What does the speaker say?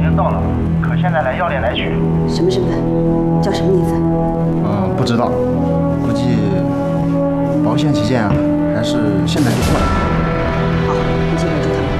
已经到了，可现在来要链来取。 什么身份？叫什么名字？ 不知道，估计保险起见啊，还是现在就过来。